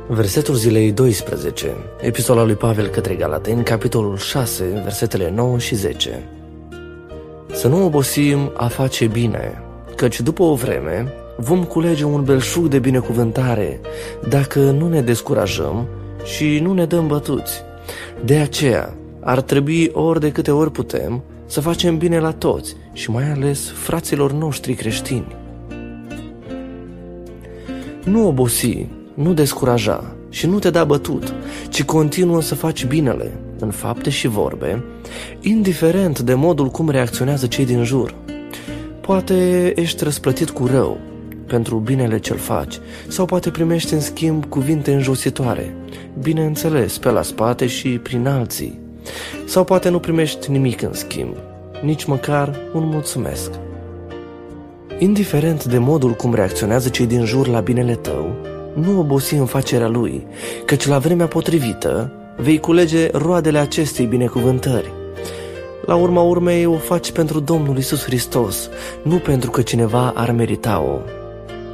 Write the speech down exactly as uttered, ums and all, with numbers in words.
Versetul zilei doisprezece, epistola lui Pavel către Galateni, capitolul șase, versetele nouă și zece. Să nu obosim a face bine, căci după o vreme vom culege un belșug de binecuvântare dacă nu ne descurajăm și nu ne dăm bătuți. De aceea ar trebui ori de câte ori putem să facem bine la toți și mai ales fraților noștri creștini. Nu obosi, nu descuraja și nu te da bătut, ci continuă să faci binele în fapte și vorbe, indiferent de modul cum reacționează cei din jur. Poate ești răsplătit cu rău pentru binele ce-l faci, sau poate primești în schimb cuvinte înjositoare, bineînțeles pe la spate și prin alții, sau poate nu primești nimic în schimb, nici măcar un mulțumesc. Indiferent de modul cum reacționează cei din jur la binele tău, nu obosi în facerea lui, căci la vremea potrivită vei culege roadele acestei binecuvântări. La urma urmei o faci pentru Domnul Iisus Hristos, nu pentru că cineva ar merita-o.